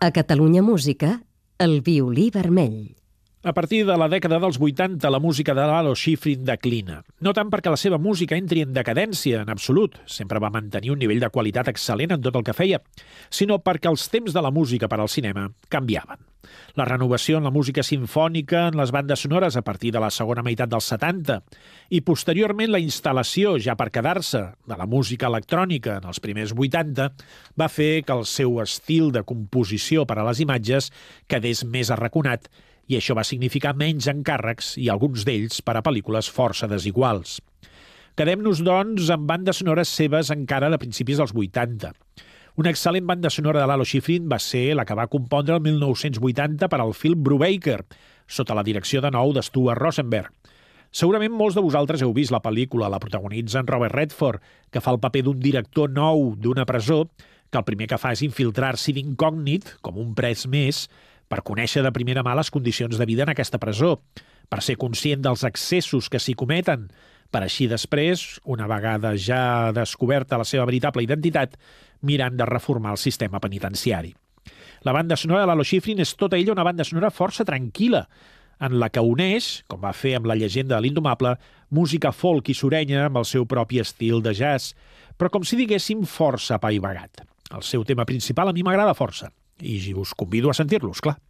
A Catalunya Música, el violí vermell. A partir de la dècada dels 80, la música de Lalo Schifrin declina. No tant perquè la seva música entri en decadència, en absolut, sempre va mantenir un nivell de qualitat excel·lent en tot el que feia, sinó perquè els temps de la música per al cinema canviaven. La renovació en la música simfònica, en les bandes sonores a partir de la segona meitat dels 70 i posteriorment la instal·lació, ja per quedar-se, de la música electrònica en els primers 80 va fer que el seu estil de composició per a les imatges quedés més arraconat i això va significar menys encàrrecs i alguns d'ells per a pel·lícules força desiguals. Quedem-nos, doncs, amb bandes sonores seves encara de principis dels 80. Una excel·lent banda sonora de Lalo Schifrin va ser la que va compondre el 1980 per al film Brubaker, sota la direcció de nou de Stuart Rosenberg. Segurament molts de vosaltres heu vist la pel·lícula, la protagonitza en Robert Redford, que fa el paper d'un director nou d'una presó, que el primer que fa és infiltrar-s'hi d'incògnit, com un pres més, per conèixer de primera mà les condicions de vida en aquesta presó, per ser conscient dels excessos que s'hi cometen, per així després, una vegada ja descoberta la seva veritable identitat, mirant de reformar el sistema penitenciari. La banda sonora de Lalo Schifrin és tota ella una banda sonora força tranquil·la, en la que uneix, com va fer amb la llegenda de l'Indomable, música folk i surenya amb el seu propi estil de jazz, però com si diguéssim força apaivagat. El seu tema principal a mi m'agrada força, i us convido a sentir-los, clar.